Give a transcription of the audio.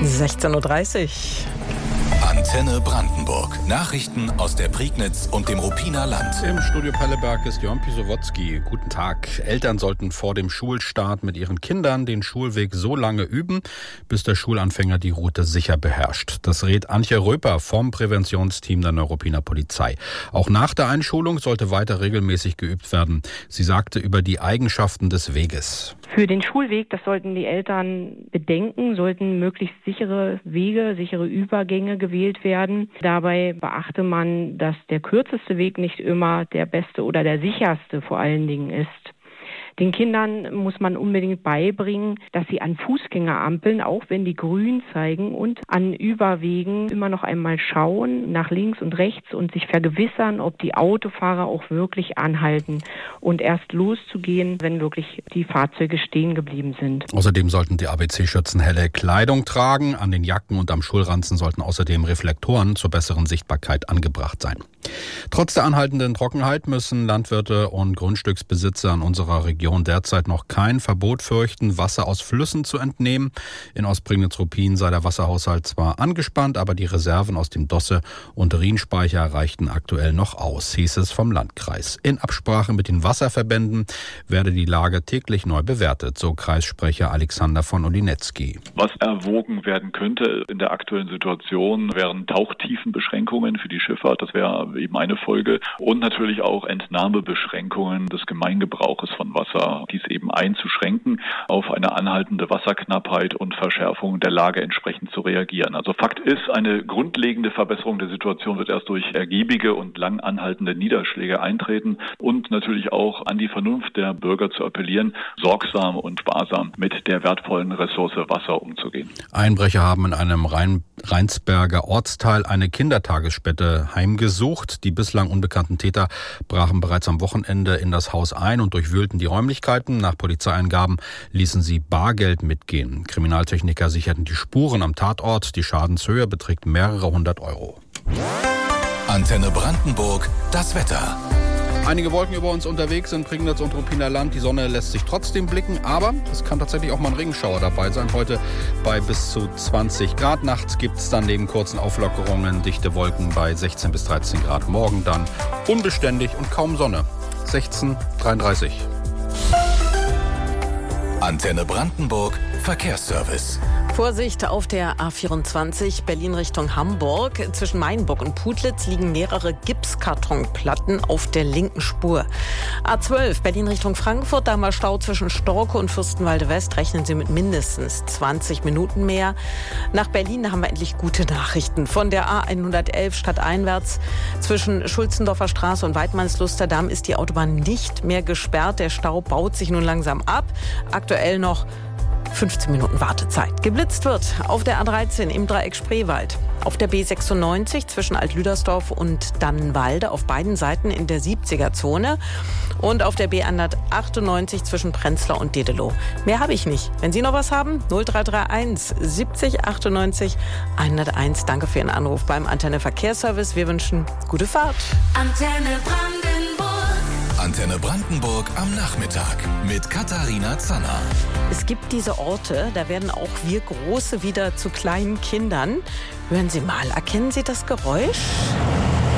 16:30 Uhr. Antenne Brandenburg. Nachrichten aus der Prignitz und dem Ruppiner Land. Im Studio Pelleberg ist Jörn Pisowotzki. Guten Tag. Eltern sollten vor dem Schulstart mit ihren Kindern den Schulweg so lange üben, bis der Schulanfänger die Route sicher beherrscht. Das rät Antje Röper vom Präventionsteam der Neuruppiner Polizei. Auch nach der Einschulung sollte weiter regelmäßig geübt werden. Sie sagte über die Eigenschaften des Weges. Für den Schulweg, das sollten die Eltern bedenken, sollten möglichst sichere Wege, sichere Übergänge gewählt werden. Dabei beachte man, dass der kürzeste Weg nicht immer der beste oder der sicherste vor allen Dingen ist. Den Kindern muss man unbedingt beibringen, dass sie an Fußgängerampeln, auch wenn die grün zeigen, und an Überwegen immer noch einmal schauen, nach links und rechts und sich vergewissern, ob die Autofahrer auch wirklich anhalten und erst loszugehen, wenn wirklich die Fahrzeuge stehen geblieben sind. Außerdem sollten die ABC-Schützen helle Kleidung tragen. An den Jacken und am Schulranzen sollten außerdem Reflektoren zur besseren Sichtbarkeit angebracht sein. Trotz der anhaltenden Trockenheit müssen Landwirte und Grundstücksbesitzer in unserer Region derzeit noch kein Verbot fürchten, Wasser aus Flüssen zu entnehmen. In Ostprignitz-Ruppin sei der Wasserhaushalt zwar angespannt, aber die Reserven aus dem Dosse- und Rienspeicher reichten aktuell noch aus, hieß es vom Landkreis. In Absprache mit den Wasserverbänden werde die Lage täglich neu bewertet, so Kreissprecher Alexander von Olinetzki. Was erwogen werden könnte in der aktuellen Situation, wären Tauchtiefenbeschränkungen für die Schifffahrt, das wäre eben eine Folge, und natürlich auch Entnahmebeschränkungen des Gemeingebrauches von Wasser, dies eben einzuschränken, auf eine anhaltende Wasserknappheit und Verschärfung der Lage entsprechend zu reagieren. Also Fakt ist, eine grundlegende Verbesserung der Situation wird erst durch ergiebige und lang anhaltende Niederschläge eintreten und natürlich auch an die Vernunft der Bürger zu appellieren, sorgsam und sparsam mit der wertvollen Ressource Wasser umzugehen. Einbrecher haben in einem Rheinsberger Ortsteil eine Kindertagesstätte heimgesucht. Die bislang unbekannten Täter brachen bereits am Wochenende in das Haus ein und durchwühlten die Räumlichkeiten. Nach Polizeiangaben ließen sie Bargeld mitgehen. Kriminaltechniker sicherten die Spuren am Tatort. Die Schadenshöhe beträgt mehrere 100 Euro. Antenne Brandenburg, das Wetter. Einige Wolken über uns unterwegs in Prignitz und Ruppiner Land. Die Sonne lässt sich trotzdem blicken, aber es kann tatsächlich auch mal ein Regenschauer dabei sein. Heute bei bis zu 20 Grad. Nachts gibt es dann neben kurzen Auflockerungen dichte Wolken bei 16 bis 13 Grad. Morgen dann unbeständig und kaum Sonne. 16:33 Uhr. Antenne Brandenburg, Verkehrsservice. Vorsicht auf der A24 Berlin Richtung Hamburg. Zwischen Mainburg und Putlitz liegen mehrere Gipskartonplatten auf der linken Spur. A12 Berlin Richtung Frankfurt, da mal Stau zwischen Storke und Fürstenwalde West. Rechnen Sie mit mindestens 20 Minuten mehr. Nach Berlin haben wir endlich gute Nachrichten. Von der A111 stadteinwärts zwischen Schulzendorfer Straße und Weidmannslusterdamm ist die Autobahn nicht mehr gesperrt. Der Stau baut sich nun langsam ab. Aktuell noch 15 Minuten Wartezeit. Geblitzt wird auf der A13 im Dreieck Spreewald, auf der B96 zwischen Alt-Lüdersdorf und Dannenwalde auf beiden Seiten in der 70er-Zone und auf der B198 zwischen Prenzlau und Dedelow. Mehr habe ich nicht. Wenn Sie noch was haben, 0331 70 98 101. Danke für Ihren Anruf beim Antenne Verkehrsservice. Wir wünschen gute Fahrt. Antenne Brandenburg am Nachmittag mit Katharina Zanner. Es gibt diese Orte, da werden auch wir Große wieder zu kleinen Kindern. Hören Sie mal, erkennen Sie das Geräusch?